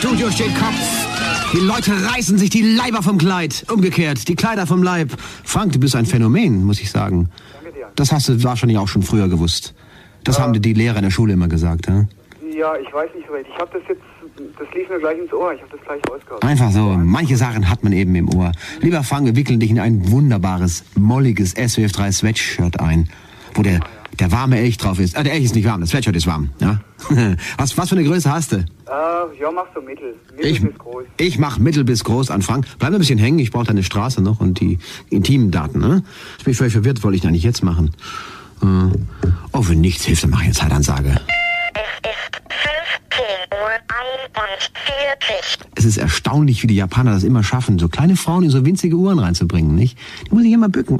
Studio steht Kopf. Die Leute reißen sich die Leiber vom Kleid. Umgekehrt, die Kleider vom Leib. Frank, du bist ein Phänomen, muss ich sagen. Danke dir. Das hast du wahrscheinlich auch schon früher gewusst. Das haben dir die Lehrer in der Schule immer gesagt, ja? Ja, ich weiß nicht so recht. Ich habe das jetzt, das lief mir gleich ins Ohr. Ich habe das gleich rausgehauen. Einfach so. Manche Sachen hat man eben im Ohr. Lieber Frank, wir wickeln dich in ein wunderbares, molliges SWF 3 Sweatshirt ein, wo der warme Elch drauf ist. Der Elch ist nicht warm, das Sweatshirt ist warm. Ja? Was für eine Größe hast du? Ja, mach so mittel. Mittel bis groß. Ich mach mittel bis groß an Frank. Bleib ein bisschen hängen, ich brauche deine Straße noch und die intimen Daten. Ne? Ich bin völlig verwirrt, wollte ich eigentlich jetzt machen. Oh, wenn nichts hilft, dann mach ich eine Zeitansage. Es ist erstaunlich, wie die Japaner das immer schaffen, so kleine Frauen in so winzige Uhren reinzubringen, nicht? Die muss ich immer bücken.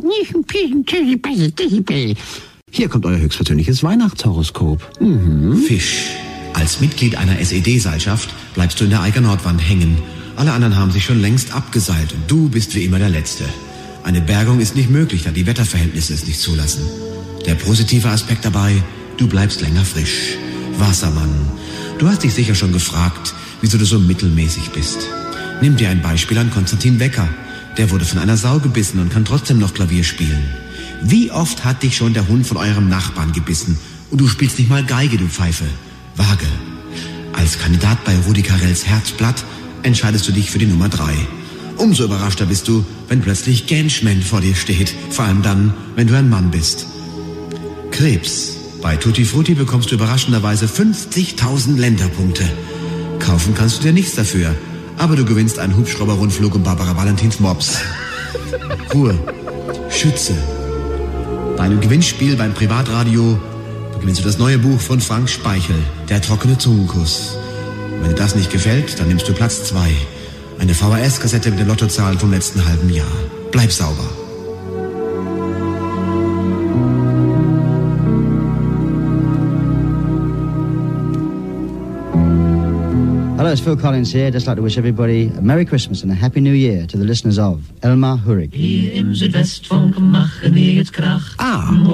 Hier kommt euer höchstpersönliches Weihnachtshoroskop. Fisch. Als Mitglied einer SED-Seilschaft bleibst du in der Eiger Nordwand hängen. Alle anderen haben sich schon längst abgeseilt und du bist wie immer der Letzte. Eine Bergung ist nicht möglich, da die Wetterverhältnisse es nicht zulassen. Der positive Aspekt dabei, du bleibst länger frisch. Wassermann. Du hast dich sicher schon gefragt, wieso du so mittelmäßig bist. Nimm dir ein Beispiel an Konstantin Wecker. Der wurde von einer Sau gebissen und kann trotzdem noch Klavier spielen. Wie oft hat dich schon der Hund von eurem Nachbarn gebissen und du spielst nicht mal Geige, du Pfeife? Waage. Als Kandidat bei Rudi Carrells Herzblatt entscheidest du dich für die Nummer 3. Umso überraschter bist du, wenn plötzlich Genschman vor dir steht. Vor allem dann, wenn du ein Mann bist. Krebs. Bei Tutti Frutti bekommst du überraschenderweise 50.000 Länderpunkte. Kaufen kannst du dir nichts dafür, aber du gewinnst einen Hubschrauber-Rundflug um Barbara Valentins Mops. Ruhe. Schütze. Bei einem Gewinnspiel beim Privatradio gewinnst du das neue Buch von Frank Speichel, Der trockene Zungenkuss. Wenn dir das nicht gefällt, dann nimmst du Platz 2. Eine VHS-Kassette mit den Lottozahlen vom letzten halben Jahr. Bleib sauber. Hello, it's Phil Collins here. Just like to wish everybody a Merry Christmas and a Happy New Year to the listeners of Elmar Hurrig. Hier im Südwestfunk machen wir jetzt Krach.